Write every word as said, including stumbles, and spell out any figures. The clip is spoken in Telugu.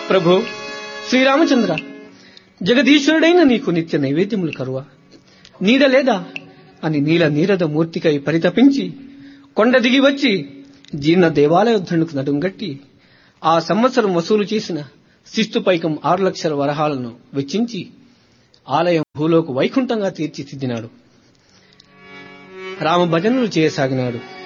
ప్రభు శ్రీరామచంద్ర, జగదీశ్వరుడైన నీకు నిత్య నైవేద్యములు కరువా? నీడ లేదా అని నీల నీరద మూర్తికై పరితపించి కొండ దిగి వచ్చి జీర్ణ దేవాలయోద్ధరణకు నడుంగట్టి ఆ సంవత్సరం వసూలు చేసిన శిస్తు పైకం ఆరు లక్షల వరహాలను వెచ్చించి ఆలయం భూలోకు వైకుంఠంగా తీర్చిదిద్దినాడు. రామ భజనలు చేయసాగినాడు.